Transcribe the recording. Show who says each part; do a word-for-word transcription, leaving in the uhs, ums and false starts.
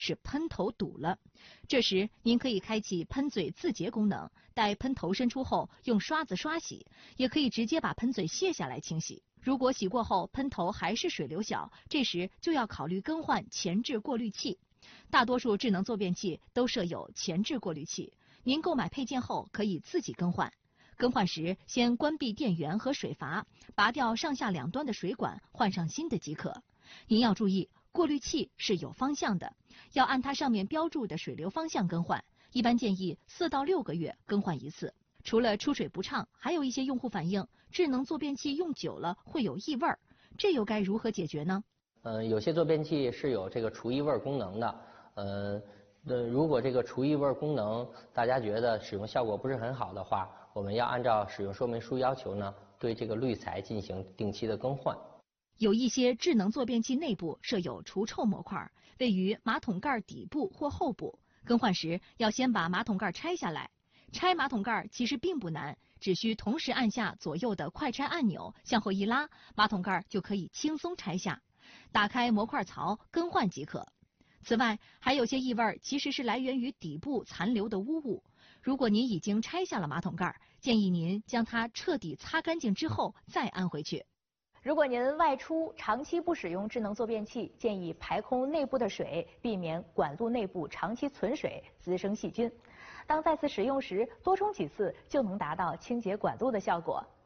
Speaker 1: 是喷头堵了。这时您可以开启喷嘴自洁功能，待喷头伸出后用刷子刷洗，也可以直接把喷嘴卸下来清洗。如果洗过后喷头还是水流小，这时就要考虑更换前置过滤器。大多数智能坐便器都设有前置过滤器，您购买配件后可以自己更换。更换时先关闭电源和水阀，拔掉上下两端的水管，换上新的即可。您要注意，过滤器是有方向的，要按它上面标注的水流方向更换，一般建议四到六个月更换一次。除了出水不畅，还有一些用户反映智能坐便器用久了会有异味儿，这又该如何解决呢？
Speaker 2: 呃，有些坐便器是有这个除异味功能的，呃，呃，如果这个除异味功能大家觉得使用效果不是很好的话，我们要按照使用说明书要求呢，对这个滤材进行定期的更换。
Speaker 1: 有一些智能坐便器内部设有除臭模块，位于马桶盖底部或后部，更换时要先把马桶盖拆下来。拆马桶盖其实并不难，只需同时按下左右的快拆按钮，向后一拉，马桶盖就可以轻松拆下。打开模块槽更换即可。此外，还有些异味其实是来源于底部残留的污物。如果您已经拆下了马桶盖，建议您将它彻底擦干净之后再安回去。
Speaker 3: 如果您外出长期不使用智能坐便器，建议排空内部的水，避免管路内部长期存水滋生细菌。当再次使用时，多冲几次就能达到清洁管路的效果。